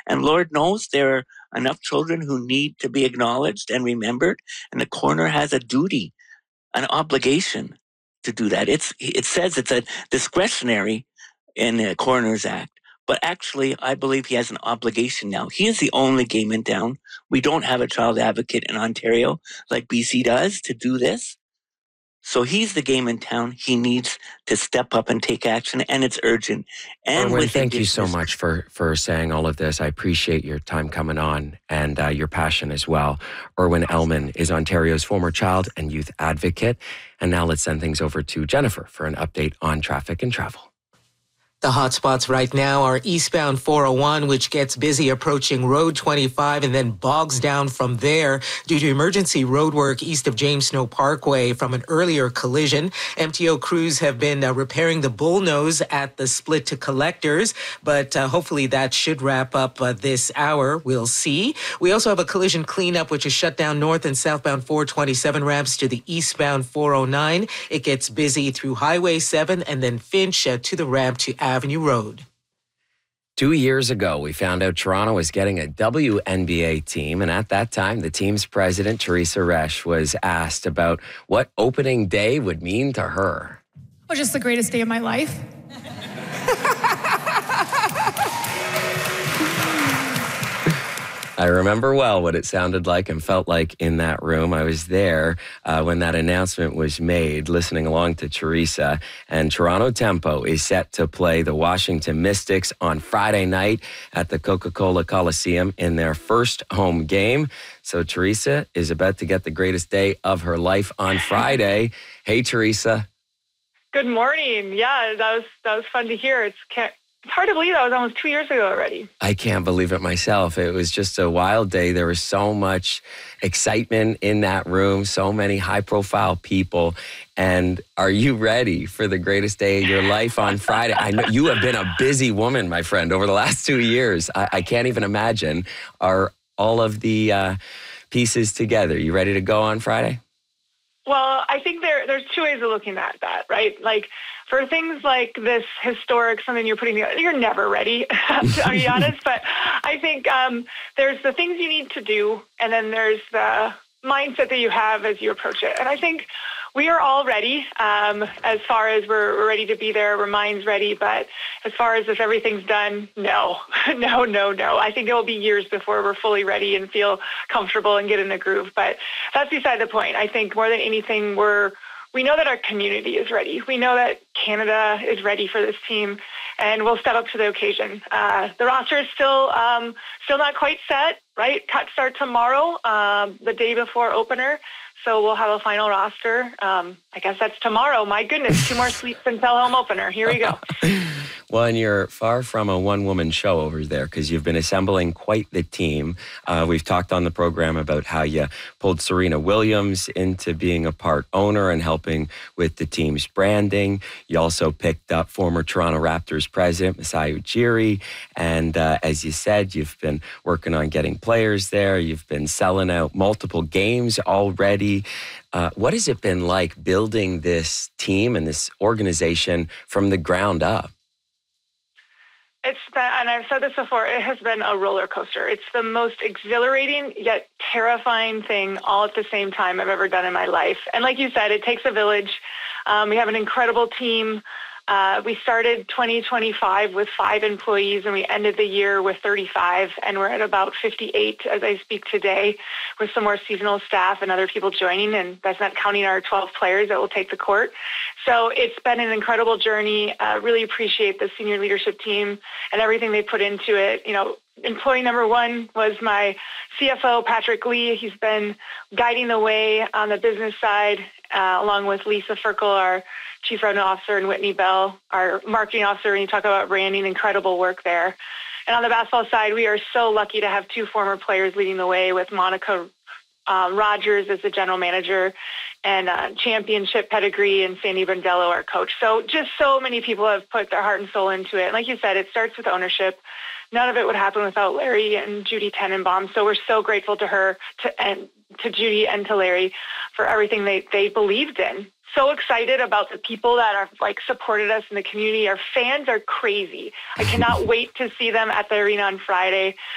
And Lord knows there are enough children who need to be acknowledged and remembered. And the corner has a duty, an obligation to do that. It says it's a discretionary in the Coroner's Act. But actually, I believe he has an obligation now. He is the only game in town. We don't have a child advocate in Ontario like BC does to do this. So he's the game in town. He needs to step up and take action, and it's urgent. And Erwin, thank you so much for saying all of this. I appreciate your time coming on and your passion as well. Erwin Ellman is Ontario's former child and youth advocate. And now let's send things over to Jennifer for an update on traffic and travel. The hotspots right now are eastbound 401, which gets busy approaching Road 25 and then bogs down from there due to emergency roadwork east of James Snow Parkway from an earlier collision. MTO crews have been repairing the bullnose at the split to Collectors, but hopefully that should wrap up this hour. We'll see. We also have a collision cleanup, which is shut down north and southbound 427 ramps to the eastbound 409. It gets busy through Highway 7 and then Finch to the ramp to Avenue Road. 2 years ago, we found out Toronto was getting a WNBA team, and at that time, the team's president, Teresa Resch, was asked about what opening day would mean to her. It was just the greatest day of my life. I remember well what it sounded like and felt like in that room. I was there when that announcement was made, listening along to Teresa. And Toronto Tempo is set to play the Washington Mystics on Friday night at the Coca-Cola Coliseum in their first home game. So Teresa is about to get the greatest day of her life on Friday. Hey, Teresa. Good morning. Yeah, that was fun to hear. It's hard to believe that was almost 2 years ago already. I can't believe it myself. It was just a wild day. There was so much excitement in that room, so many high-profile people. And are you ready for the greatest day of your life on Friday? I know you have been a busy woman, my friend, over the last 2 years. I can't even imagine. Are all of the pieces together? You ready to go on Friday? Well, I think there's two ways of looking at that, right? Like, for things like this historic, something you're putting together, you're never ready, to be honest. But I think there's the things you need to do, and then there's the mindset that you have as you approach it. And I think we are all ready as far as we're ready to be there. Our mind's ready. But as far as if everything's done, no. I think it will be years before we're fully ready and feel comfortable and get in the groove. But that's beside the point. I think more than anything, we know that our community is ready. We know that Canada is ready for this team, and we'll step up to the occasion. The roster is still not quite set, right? Cuts start tomorrow, the day before opener. So we'll have a final roster. I guess that's tomorrow. My goodness, 2 more sleeps until home opener. Here we go. Well, and you're far from a one-woman show over there because you've been assembling quite the team. We've talked on the program about how you pulled Serena Williams into being a part owner and helping with the team's branding. You also picked up former Toronto Raptors president Masai Ujiri. And as you said, you've been working on getting players there. You've been selling out multiple games already. What has it been like building this team and this organization from the ground up? It's been, and I've said this before, it has been a roller coaster. It's the most exhilarating yet terrifying thing all at the same time I've ever done in my life. And like you said, it takes a village. We have an incredible team. We started 2025 with 5 employees, and we ended the year with 35, and we're at about 58 as I speak today, with some more seasonal staff and other people joining, and that's not counting our 12 players that will take the court. So it's been an incredible journey. Really appreciate the senior leadership team and everything they put into it. You know, employee number 1 was my CFO, Patrick Lee. He's been guiding the way on the business side, along with Lisa Ferkel, our Chief Revenue Officer, and Whitney Bell, our Marketing Officer. When you talk about branding, incredible work there. And on the basketball side, we are so lucky to have 2 former players leading the way, with Monica Rogers as the general manager and championship pedigree, and Sandy Bandello, our coach. So just so many people have put their heart and soul into it. And like you said, it starts with ownership. None of it would happen without Larry and Judy Tenenbaum. So we're so grateful to her, to Judy and to Larry for everything they believed in. So excited about the people that are supported us in the community. Our fans are crazy. I cannot wait to see them at the arena on Friday.